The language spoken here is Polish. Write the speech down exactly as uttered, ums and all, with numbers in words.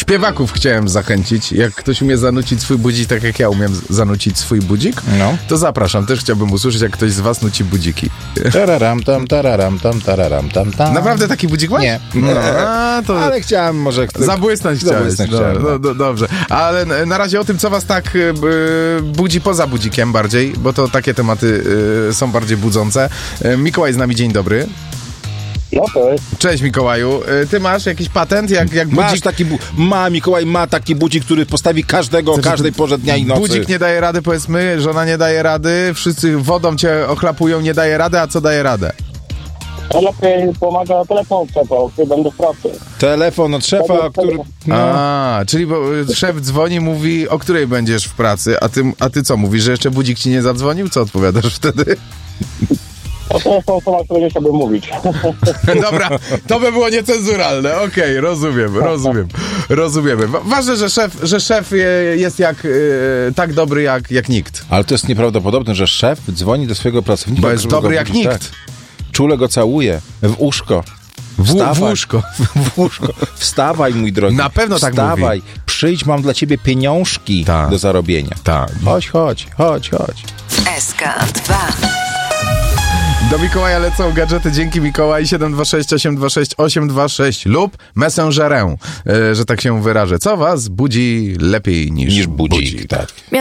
śpiewaków chciałem zachęcić. Jak ktoś umie zanucić swój budzik, tak jak ja umiem zanucić swój budzik, No. to zapraszam. Też chciałbym usłyszeć, jak ktoś z was nuci budziki. Tararam tam, tararam tam, tararam tam, tam. Naprawdę taki budzik masz? Nie. No, a, to... Ale chciałem może... Zabłysnąć chciałeś. Zabłysnąć No, chciałem, no, no. no, dobrze. Ale n- na razie o tym, co was tak y, budzi poza budzikiem bardziej, bo to takie tematy y, są bardziej budzące. Y, Mikołaj z nami, dzień dobry. No to jest. Cześć Mikołaju. Y, ty masz jakiś patent, jak, jak Masz budzik... taki... Bu- ma, Mikołaj ma taki budzik, który postawi każdego, o Znaczy, każdej porze dnia i nocy. Budzik nie daje rady, powiedzmy, żona nie daje rady, wszyscy wodą cię ochlapują, nie daje rady, a co daje radę? Lepiej pomaga telefon trzeba, kiedy będę w pracy. Telefon od szefa, który... No. A, czyli bo y, szef dzwoni, mówi, o której będziesz w pracy, a ty, a ty co, mówisz, że jeszcze budzik ci nie zadzwonił? Co odpowiadasz wtedy? O telefon to ma, którego nie chciałbym mówić. Dobra, to by było niecenzuralne. Okej, okay, rozumiem, rozumiem, rozumiemy. Wa- Ważne, że szef, że szef je- jest jak, y, tak dobry jak, jak nikt. Ale to jest nieprawdopodobne, że szef dzwoni do swojego pracownika. Bo jest żeby dobry go jak budzić. nikt. Tak. Czule go całuje w uszko. W, w Wstawaj. łóżko. W łóżko. Wstawaj, mój drogi. Na pewno tak Wstawaj. mówi. Przyjdź, mam dla ciebie pieniążki Tak. do zarobienia. Tak. Chodź, chodź, chodź, chodź. S K dwa. Do Mikołaja lecą gadżety. Dzięki Mikołaj. siedem dwa sześć osiem dwa sześć osiem dwa sześć lub Messengerę, y, że tak się wyrażę. Co was budzi lepiej niż, Niż budzik, tak.